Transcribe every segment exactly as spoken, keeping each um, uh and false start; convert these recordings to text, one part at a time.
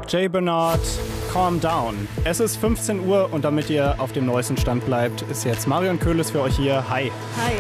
Jay Bernard, Calm Down. Es ist fünfzehn Uhr und damit ihr auf dem neuesten Stand bleibt, ist jetzt Marion Köhles für euch hier. Hi. Hi.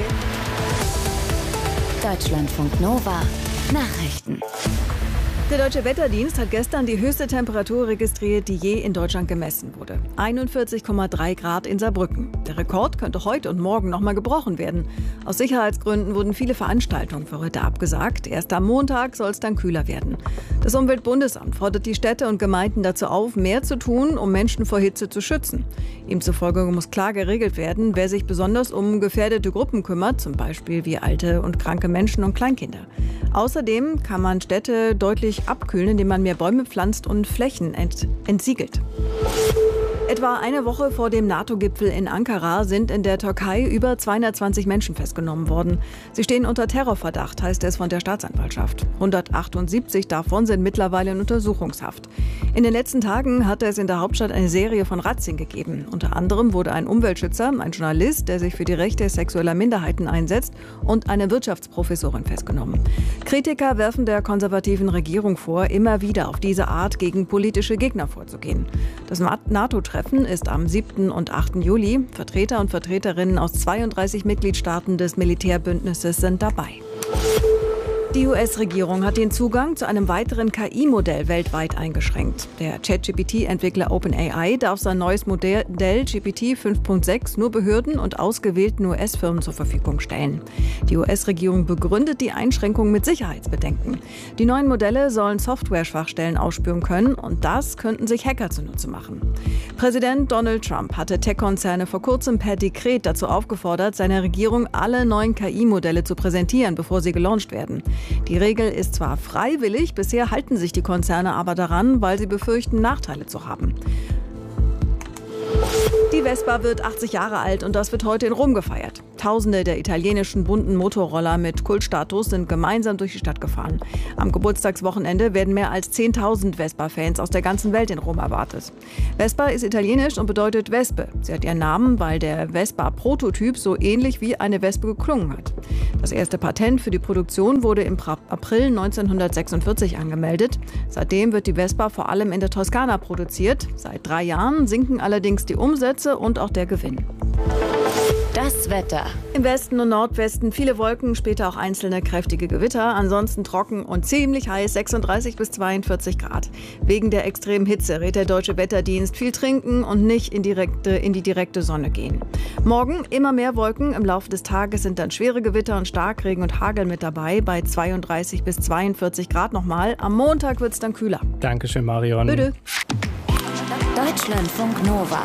Deutschlandfunk Nova. Nachrichten. Der Deutsche Wetterdienst hat gestern die höchste Temperatur registriert, die je in Deutschland gemessen wurde. einundvierzig Komma drei Grad in Saarbrücken. Der Rekord könnte heute und morgen noch mal gebrochen werden. Aus Sicherheitsgründen wurden viele Veranstaltungen für heute abgesagt. Erst am Montag soll es dann kühler werden. Das Umweltbundesamt fordert die Städte und Gemeinden dazu auf, mehr zu tun, um Menschen vor Hitze zu schützen. Ihm zufolge muss klar geregelt werden, wer sich besonders um gefährdete Gruppen kümmert, zum Beispiel wie alte und kranke Menschen und Kleinkinder. Außerdem kann man Städte deutlich abkühlen, indem man mehr Bäume pflanzt und Flächen ent- entsiegelt. Etwa eine Woche vor dem NATO-Gipfel in Ankara sind in der Türkei über zweihundertzwanzig Menschen festgenommen worden. Sie stehen unter Terrorverdacht, heißt es von der Staatsanwaltschaft. hundertachtundsiebzig davon sind mittlerweile in Untersuchungshaft. In den letzten Tagen hatte es in der Hauptstadt eine Serie von Razzien gegeben. Unter anderem wurde ein Umweltschützer, ein Journalist, der sich für die Rechte sexueller Minderheiten einsetzt, und eine Wirtschaftsprofessorin festgenommen. Kritiker werfen der konservativen Regierung vor, immer wieder auf diese Art gegen politische Gegner vorzugehen. Das NATO-Treffen ist am siebten und achten Juli. Vertreter und Vertreterinnen aus zweiunddreißig Mitgliedstaaten des Militärbündnisses sind dabei. Die U S-Regierung hat den Zugang zu einem weiteren K I-Modell weltweit eingeschränkt. Der ChatGPT-Entwickler OpenAI darf sein neues Modell G P T fünf Punkt sechs nur Behörden und ausgewählten U S-Firmen zur Verfügung stellen. Die U S-Regierung begründet die Einschränkung mit Sicherheitsbedenken. Die neuen Modelle sollen Software-Schwachstellen ausspüren können und das könnten sich Hacker zunutze machen. Präsident Donald Trump hatte Tech-Konzerne vor kurzem per Dekret dazu aufgefordert, seiner Regierung alle neuen K I-Modelle zu präsentieren, bevor sie gelauncht werden. Die Regel ist zwar freiwillig, bisher halten sich die Konzerne aber daran, weil sie befürchten, Nachteile zu haben. Die Vespa wird achtzig Jahre alt und das wird heute in Rom gefeiert. Tausende der italienischen bunten Motorroller mit Kultstatus sind gemeinsam durch die Stadt gefahren. Am Geburtstagswochenende werden mehr als zehntausend Vespa-Fans aus der ganzen Welt in Rom erwartet. Vespa ist italienisch und bedeutet Wespe. Sie hat ihren Namen, weil der Vespa-Prototyp so ähnlich wie eine Wespe geklungen hat. Das erste Patent für die Produktion wurde im April neunzehnhundertsechsundvierzig angemeldet. Seitdem wird die Vespa vor allem in der Toskana produziert. Seit drei Jahren sinken allerdings die Umsätze und auch der Gewinn. Das Wetter. Im Westen und Nordwesten viele Wolken, später auch einzelne kräftige Gewitter. Ansonsten trocken und ziemlich heiß, sechsunddreißig bis zweiundvierzig Grad. Wegen der extremen Hitze rät der Deutsche Wetterdienst viel trinken und nicht in, direkte, in die direkte Sonne gehen. Morgen immer mehr Wolken. Im Laufe des Tages sind dann schwere Gewitter und Starkregen und Hagel mit dabei. Bei zweiunddreißig bis zweiundvierzig Grad nochmal. Am Montag wird es dann kühler. Dankeschön, Marion. Bitte. Deutschlandfunk Nova.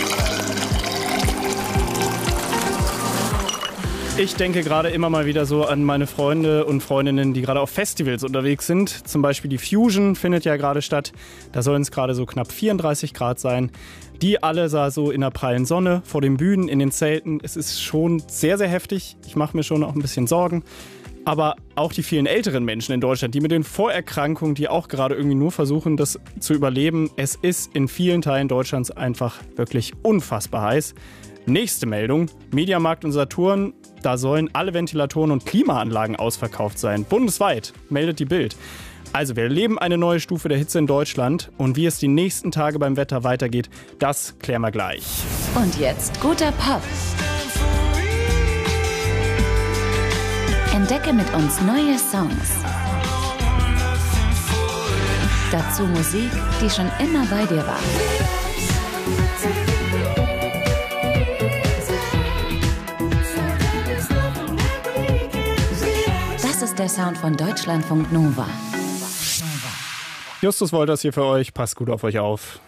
Ich denke gerade immer mal wieder so an meine Freunde und Freundinnen, die gerade auf Festivals unterwegs sind. Zum Beispiel die Fusion findet ja gerade statt. Da sollen es gerade so knapp vierunddreißig Grad sein. Die alle sah so in der prallen Sonne, vor den Bühnen, in den Zelten. Es ist schon sehr, sehr heftig. Ich mache mir schon auch ein bisschen Sorgen. Aber auch die vielen älteren Menschen in Deutschland, die mit den Vorerkrankungen, die auch gerade irgendwie nur versuchen, das zu überleben. Es ist in vielen Teilen Deutschlands einfach wirklich unfassbar heiß. Nächste Meldung, Mediamarkt und Saturn, da sollen alle Ventilatoren und Klimaanlagen ausverkauft sein. Bundesweit, meldet die Bild. Also wir erleben eine neue Stufe der Hitze in Deutschland und wie es die nächsten Tage beim Wetter weitergeht, das klären wir gleich. Und jetzt guter Pop. Entdecke mit uns neue Songs. Dazu Musik, die schon immer bei dir war. Das ist der Sound von Deutschlandfunk Nova. Justus Wolters hier für euch. Passt gut auf euch auf.